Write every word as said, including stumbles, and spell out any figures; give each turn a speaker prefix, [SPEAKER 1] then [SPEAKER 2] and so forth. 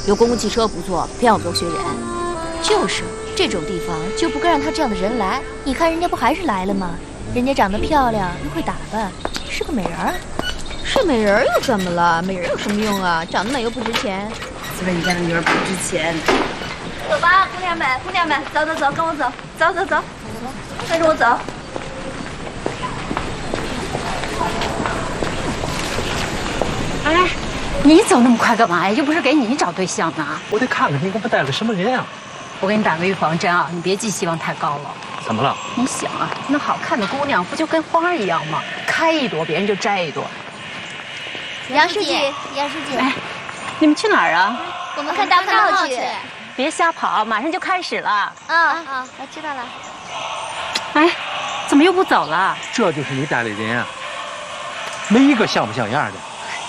[SPEAKER 1] 有公共汽车不坐，偏要隔学人。就是，这种地方就不该让他这样的人来。你看人家不还是来了吗？人家长得漂亮，又会打扮，是个美人儿。是美人儿又怎么了？美人有什么用啊？长得美又不值钱。
[SPEAKER 2] 就说你家的女儿不值钱。
[SPEAKER 3] 走吧，姑娘们，姑娘们，走走走，跟我走，走走走，跟着我走。
[SPEAKER 2] 哎，你走那么快干嘛呀？又不是给你找对象呢。
[SPEAKER 4] 我得看看你给我带了什么人啊！
[SPEAKER 2] 我给你打个预防针啊，你别寄希望太高了。
[SPEAKER 4] 怎么了？
[SPEAKER 2] 你想啊，那好看的姑娘不就跟花一样吗？开一朵，别人就摘一朵。
[SPEAKER 3] 杨书记，杨书记，
[SPEAKER 2] 哎，你们去哪儿啊？
[SPEAKER 3] 我们看大炮去。
[SPEAKER 2] 别瞎跑，马上就开始了。
[SPEAKER 3] 啊啊，我知道了。
[SPEAKER 2] 哎，怎么又不走了？
[SPEAKER 4] 这就是你带的人啊，没一个像不像样的。